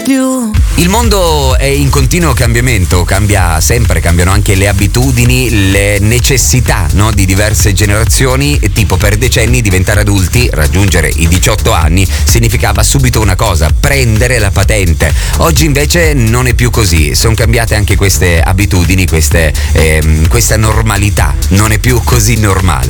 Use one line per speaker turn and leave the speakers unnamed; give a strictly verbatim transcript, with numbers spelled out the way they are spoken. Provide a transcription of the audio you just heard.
più.
Il mondo è in continuo cambiamento, cambia sempre, cambiano anche le abitudini, le necessità, no, di diverse generazioni. Tipo, per decenni diventare adulti, raggiungere i diciotto anni, significava subito una cosa: prendere la patente. Oggi invece non è più così, sono cambiate anche queste abitudini, queste, ehm, questa normalità, non è più così normale.